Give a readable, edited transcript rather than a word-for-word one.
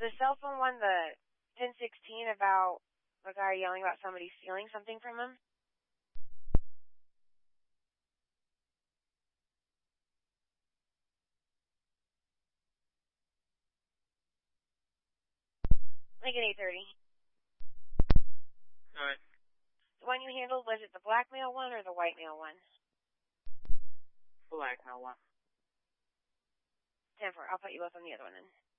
the cell phone one, the 1016, about the guy yelling about somebody stealing something from him? Like at 8:30. Alright. The one you handled, was it the blackmail one or the whitemail one? Blackmail one. 10-4. I'll put you both on the other one then.